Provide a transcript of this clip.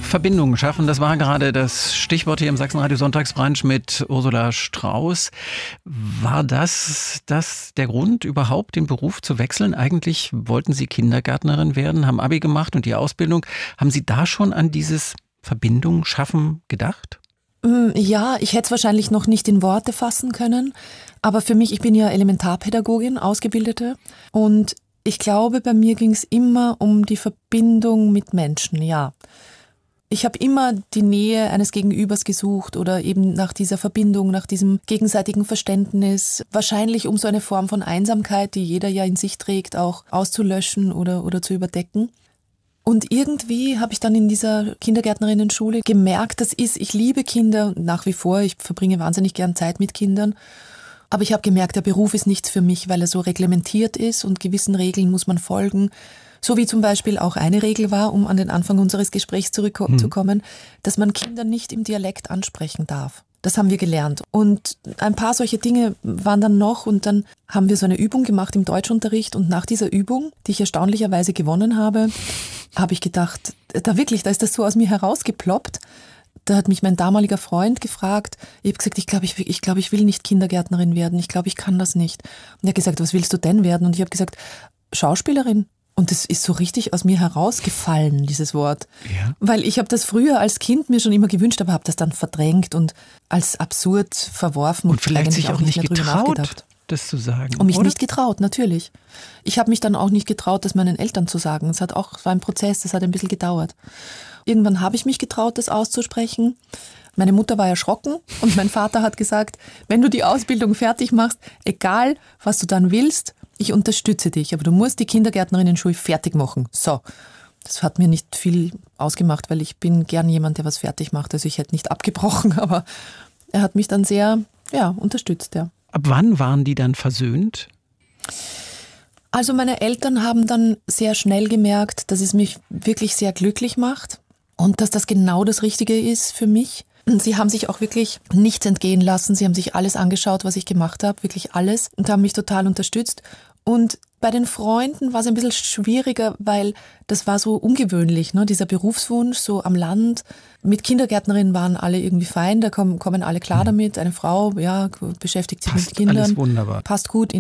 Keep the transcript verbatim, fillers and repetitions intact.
Verbindungen schaffen, das war gerade das Stichwort hier im Sachsenradio Sonntagsbrunch mit Ursula Strauß. War das, das der Grund, überhaupt den Beruf zu wechseln? Eigentlich wollten Sie Kindergärtnerin werden, haben Abi gemacht und die Ausbildung. Haben Sie da schon an dieses Verbindung schaffen gedacht? Ja, ich hätte es wahrscheinlich noch nicht in Worte fassen können. Aber für mich, ich bin ja Elementarpädagogin, Ausgebildete. Und ich glaube, bei mir ging es immer um die Verbindung mit Menschen, ja. Ich habe immer die Nähe eines Gegenübers gesucht oder eben nach dieser Verbindung, nach diesem gegenseitigen Verständnis. Wahrscheinlich um so eine Form von Einsamkeit, die jeder ja in sich trägt, auch auszulöschen oder, oder zu überdecken. Und irgendwie habe ich dann in dieser Kindergärtnerinnenschule gemerkt, das ist, ich liebe Kinder nach wie vor, ich verbringe wahnsinnig gern Zeit mit Kindern. Aber ich habe gemerkt, der Beruf ist nichts für mich, weil er so reglementiert ist und gewissen Regeln muss man folgen. So wie zum Beispiel auch eine Regel war, um an den Anfang unseres Gesprächs zurückzukommen, hm. dass man Kinder nicht im Dialekt ansprechen darf. Das haben wir gelernt. Und ein paar solche Dinge waren dann noch und dann haben wir so eine Übung gemacht im Deutschunterricht und nach dieser Übung, die ich erstaunlicherweise gewonnen habe, habe ich gedacht, da wirklich, da ist das so aus mir herausgeploppt. Da hat mich mein damaliger Freund gefragt, ich habe gesagt, ich glaube, ich, ich, glaub, ich will nicht Kindergärtnerin werden, ich glaube, ich kann das nicht. Und er hat gesagt, was willst du denn werden? Und ich habe gesagt, Schauspielerin. Und das ist so richtig aus mir herausgefallen, dieses Wort. Ja. Weil ich habe das früher als Kind mir schon immer gewünscht, aber habe das dann verdrängt und als absurd verworfen. Und vielleicht sich auch nicht, nicht getraut, das zu sagen. Und mich oder? nicht getraut, natürlich. Ich habe mich dann auch nicht getraut, das meinen Eltern zu sagen. Es hat auch, es war ein Prozess, das hat ein bisschen gedauert. Irgendwann habe ich mich getraut, das auszusprechen. Meine Mutter war erschrocken und mein Vater hat gesagt, wenn du die Ausbildung fertig machst, egal was du dann willst, ich unterstütze dich, aber du musst die Kindergärtnerinnenschule fertig machen. So, das hat mir nicht viel ausgemacht, weil ich bin gern jemand, der was fertig macht. Also ich hätte nicht abgebrochen, aber er hat mich dann sehr, ja, unterstützt, ja. Ab wann waren die dann versöhnt? Also meine Eltern haben dann sehr schnell gemerkt, dass es mich wirklich sehr glücklich macht und dass das genau das Richtige ist für mich. Sie haben sich auch wirklich nichts entgehen lassen. Sie haben sich alles angeschaut, was ich gemacht habe, wirklich alles, und haben mich total unterstützt. Und bei den Freunden war es ein bisschen schwieriger, weil das war so ungewöhnlich, ne? Dieser Berufswunsch so am Land. Mit Kindergärtnerinnen waren alle irgendwie fein, da kommen, kommen alle klar damit. Eine Frau, ja, beschäftigt sich passt mit Kindern. Alles wunderbar. Passt gut in